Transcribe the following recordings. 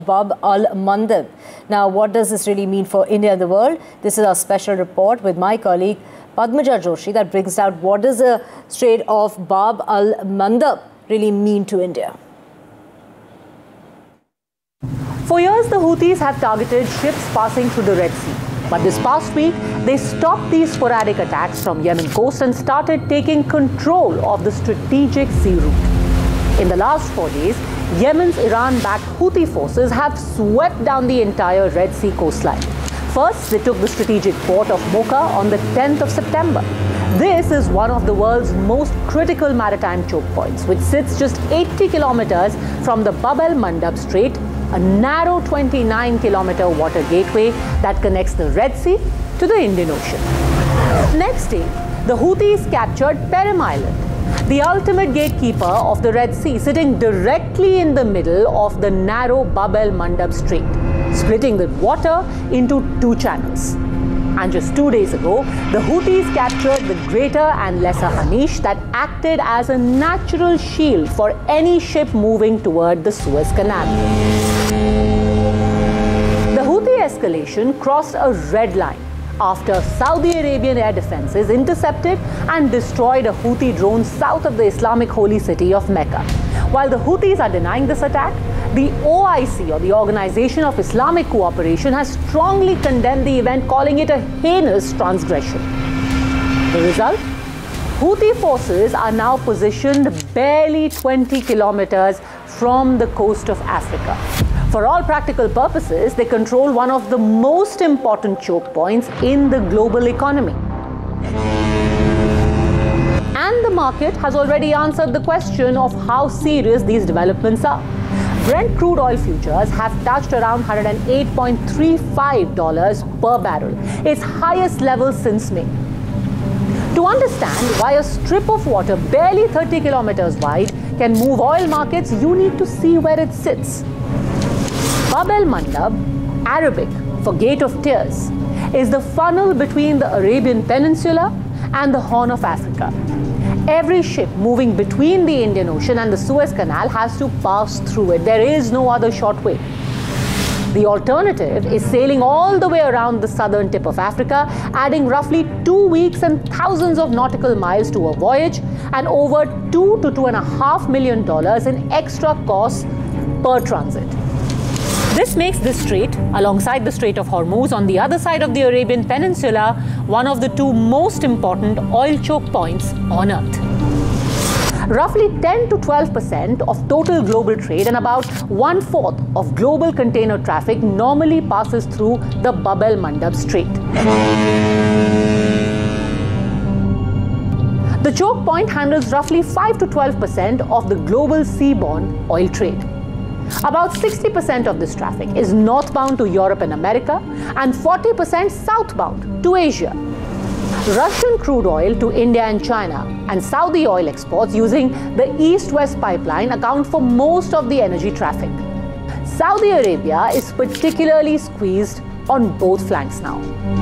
Bab al-Mandab. Now, what does this really mean for India and the world? This is our special report with my colleague Padmaja Joshi that brings out what does the Strait of Bab al-Mandab really mean to India. For years, the Houthis have targeted ships passing through the Red Sea. But this past week, they stopped these sporadic attacks from Yemen coast and started taking control of the strategic sea route. In the last 4 days, Yemen's Iran-backed Houthi forces have swept down the entire Red Sea coastline. First, they took the strategic port of Mocha on the 10th of September. This is one of the world's most critical maritime choke points, which sits just 80 kilometers from the Bab al-Mandab Strait, a narrow 29-kilometer water gateway that connects the Red Sea to the Indian Ocean. Next day, the Houthis captured Perim Island, the ultimate gatekeeper of the Red Sea, sitting directly in the middle of the narrow Bab al-Mandab Strait, splitting the water into 2 channels. And just 2 days ago, the Houthis captured the Greater and Lesser Hanish that acted as a natural shield for any ship moving toward the Suez Canal. The Houthi escalation crossed a red line after Saudi Arabian air defenses intercepted and destroyed a Houthi drone south of the Islamic holy city of Mecca. While the Houthis are denying this attack, the OIC, or the Organization of Islamic Cooperation, has strongly condemned the event, calling it a heinous transgression. The result? Houthi forces are now positioned barely 20 kilometers from the coast of Africa. For all practical purposes, they control one of the most important choke points in the global economy. And the market has already answered the question of how serious these developments are. Brent crude oil futures have touched around $108.35 per barrel, its highest level since May. To understand why a strip of water barely 30 kilometers wide can move oil markets, you need to see where it sits. Bab al-Mandab, Arabic for Gate of Tears, is the funnel between the Arabian Peninsula and the Horn of Africa. Every ship moving between the Indian Ocean and the Suez Canal has to pass through it. There is no other short way. The alternative is sailing all the way around the southern tip of Africa, adding roughly 2 weeks and thousands of nautical miles to a voyage and over $2 to $2.5 million in extra costs per transit. This makes this strait, alongside the Strait of Hormuz on the other side of the Arabian Peninsula, one of the 2 most important oil choke points on Earth. Roughly 10 to 12% of total global trade and about 1/4 of global container traffic normally passes through the Bab al-Mandab Strait. The choke point handles roughly 5 to 12% of the global seaborne oil trade. About 60% of this traffic is northbound to Europe and America and 40% southbound to Asia. Russian crude oil to India and China and Saudi oil exports using the East-West pipeline account for most of the energy traffic. Saudi Arabia is particularly squeezed on both flanks now.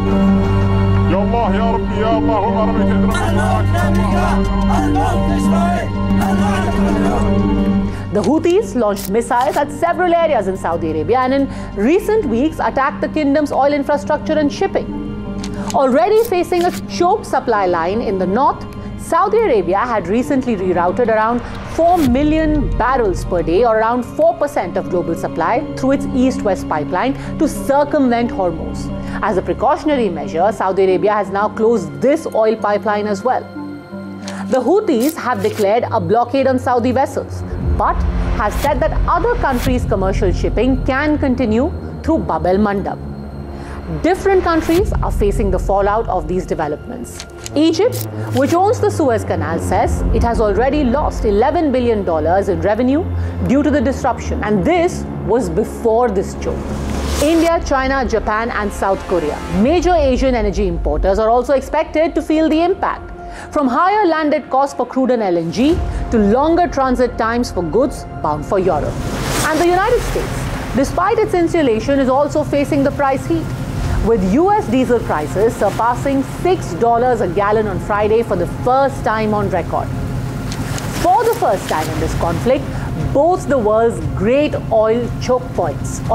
The Houthis launched missiles at several areas in Saudi Arabia and in recent weeks attacked the kingdom's oil infrastructure and shipping. Already facing a choked supply line in the north, Saudi Arabia had recently rerouted around 4 million barrels per day, or around 4% of global supply, through its East-West pipeline to circumvent Hormuz. As a precautionary measure, Saudi Arabia has now closed this oil pipeline as well. The Houthis have declared a blockade on Saudi vessels, but have said that other countries' commercial shipping can continue through Bab al-Mandab. Different countries are facing the fallout of these developments. Egypt, which owns the Suez Canal, says it has already lost $11 billion in revenue due to the disruption, and this was before this choke. India, China, Japan and South Korea, major Asian energy importers, are also expected to feel the impact, from higher landed costs for crude and LNG to longer transit times for goods bound for Europe. And the United States, despite its insulation, is also facing the price heat, with US diesel prices surpassing $6 a gallon on Friday for the first time on record. For the first time in this conflict, both the world's great oil choke points